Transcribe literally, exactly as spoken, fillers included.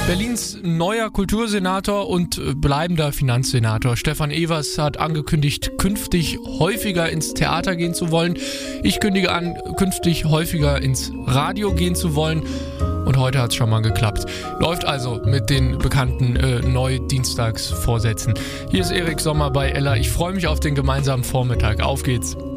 Berlins neuer Kultursenator und bleibender Finanzsenator Stefan Evers hat angekündigt, künftig häufiger ins Theater gehen zu wollen. Ich kündige an, künftig häufiger ins Radio gehen zu wollen. Und heute hat es schon mal geklappt. Läuft also mit den bekannten äh, Neu-Dienstagsvorsätzen. Hier ist Erik Sommer bei Ella. Ich freue mich auf den gemeinsamen Vormittag. Auf geht's.